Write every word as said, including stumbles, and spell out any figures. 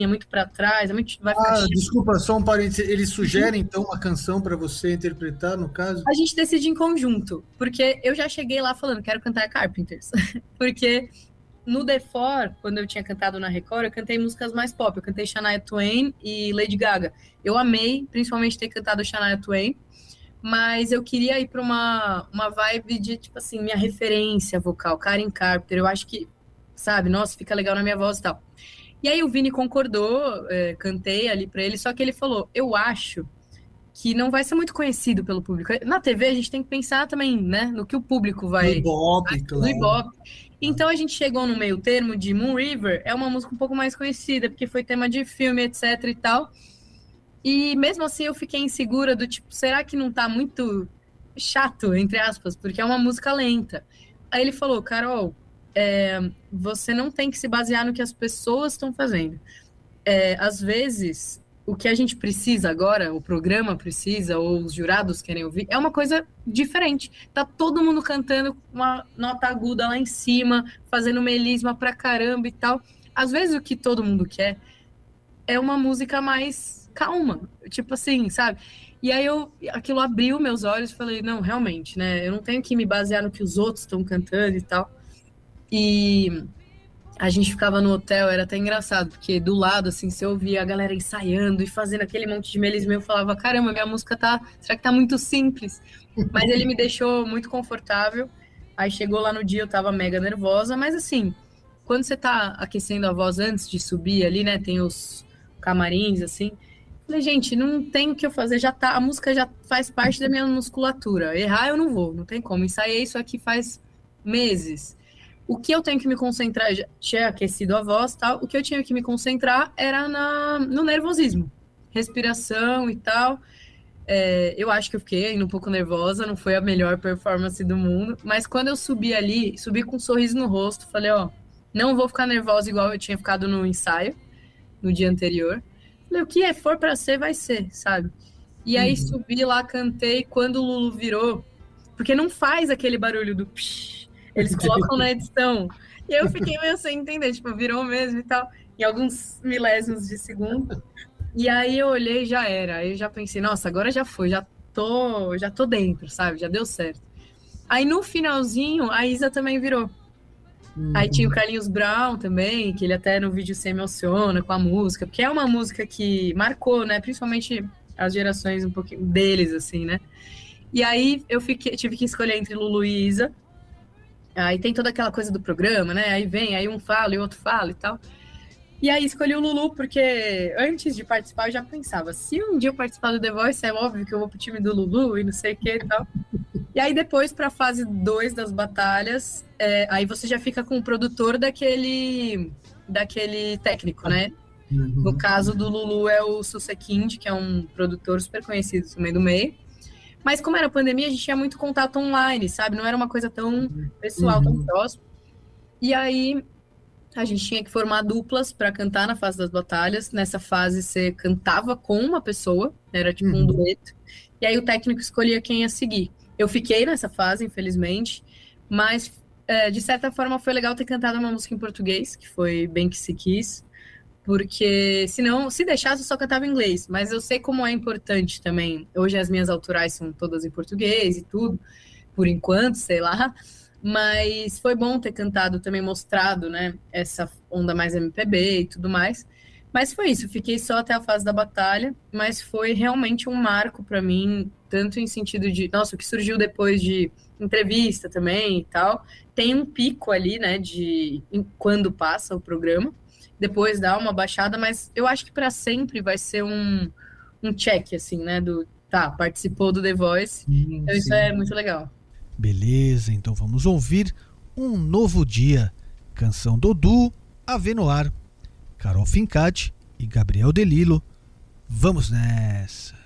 é muito pra trás, é muito, vai ficar Ah, chato. desculpa, só um parênteses. Eles sugerem, então, uma canção para você interpretar, no caso? A gente decide em conjunto, porque eu já cheguei lá falando, quero cantar Carpenters. Porque no The Four, quando eu tinha cantado na Record, eu cantei músicas mais pop. Eu cantei Shania Twain e Lady Gaga. Eu amei, principalmente, ter cantado Shania Twain, mas eu queria ir para uma, uma vibe de, tipo assim, minha referência vocal, Karen Carpenter. Eu acho que, sabe, nossa, fica legal na minha voz e tal. E aí o Vini concordou, é, cantei ali para ele, só que ele falou, eu acho que não vai ser muito conhecido pelo público. Na T V a gente tem que pensar também, né, no que o público No vai, Ibope, do claro. Ibope. Então a gente chegou no meio termo de Moon River, é uma música um pouco mais conhecida, porque foi tema de filme, etc e tal. E mesmo assim eu fiquei insegura do tipo, será que não tá muito chato, entre aspas, porque é uma música lenta. Aí ele falou, Carol, é, você não tem que se basear no que as pessoas estão fazendo. É, às vezes, o que a gente precisa agora, o programa precisa, ou os jurados querem ouvir, é uma coisa diferente. Tá todo mundo cantando uma nota aguda lá em cima, fazendo melisma pra caramba e tal. Às vezes o que todo mundo quer é uma música mais calma, tipo assim, sabe? E aí eu, aquilo abriu meus olhos e falei, não, realmente, né? Eu não tenho que me basear no que os outros estão cantando e tal. E a gente ficava no hotel, era até engraçado, porque do lado, assim, você ouvia a galera ensaiando e fazendo aquele monte de melisma, eu falava, caramba, minha música tá, será que tá muito simples? Mas ele me deixou muito confortável. Aí chegou lá no dia, eu tava mega nervosa, mas assim, quando você tá aquecendo a voz antes de subir ali, né, tem os camarins, assim, falei, gente, não tem o que eu fazer, já tá, a música já faz parte da minha musculatura. Errar eu não vou, não tem como. Ensaiei isso aqui faz meses. O que eu tenho que me concentrar, já tinha aquecido a voz, tal. O que eu tinha que me concentrar era na, no nervosismo, respiração e tal. É, eu acho que eu fiquei ainda um pouco nervosa, não foi a melhor performance do mundo, mas quando eu subi ali, subi com um sorriso no rosto, falei, ó, não vou ficar nervosa igual eu tinha ficado no ensaio, no dia anterior. Falei, o que for para ser, vai ser, sabe? E aí Uhum. subi lá, cantei, quando o Lulu virou, porque não faz aquele barulho do psh, eles colocam na edição. E eu fiquei meio sem entender, tipo, virou mesmo e tal, em alguns milésimos de segundo. E aí eu olhei e já era. Aí eu já pensei, nossa, agora já foi, já tô, já tô dentro, sabe? Já deu certo. Aí no finalzinho, a Isa também virou. Aí tinha o Uhum. Carlinhos Brown também, que ele até no vídeo se emociona com a música, porque é uma música que marcou, né? Principalmente as gerações um pouquinho deles, assim, né? E aí eu fiquei, tive que escolher entre Lulu e Isa. Aí tem toda aquela coisa do programa, né? Aí vem, aí um fala e o outro fala e tal. E aí escolhi o Lulu porque antes de participar eu já pensava, se um dia eu participar do The Voice, é óbvio que eu vou pro time do Lulu e não sei o que e tal. E aí depois pra fase dois das batalhas, é, aí você já fica com o produtor daquele daquele técnico, né? No Uhum. caso do Lulu é o Susekind, que é um produtor super conhecido também do meio. Mas como era pandemia, a gente tinha muito contato online, sabe? Não era uma coisa tão pessoal, tão Uhum. próxima. E aí a gente tinha que formar duplas para cantar na fase das batalhas. Nessa fase você cantava com uma pessoa, era tipo um Uhum. dueto. E aí o técnico escolhia quem ia seguir. Eu fiquei nessa fase, infelizmente, mas é, de certa forma foi legal ter cantado uma música em português, que foi Bem Que Se Quis, porque senão, se deixasse, eu só cantava em inglês. Mas eu sei como é importante também. Hoje as minhas autorais são todas em português e tudo, por enquanto, sei lá. Mas foi bom ter cantado também, mostrado, né, essa onda mais M P B e tudo mais. Mas foi isso, fiquei só até a fase da batalha, mas foi realmente um marco para mim, tanto em sentido de, nossa, o que surgiu depois de entrevista também e tal. Tem um pico ali, né, de quando passa o programa, depois dá uma baixada, mas eu acho que para sempre vai ser um, um check, assim, né, do, tá, participou do The Voice, Sim, então isso é sim. muito legal. Beleza, então vamos ouvir Um Novo Dia, canção do duo Ave Noir, Carol Fincati e Gabriel De Lilo. Vamos nessa!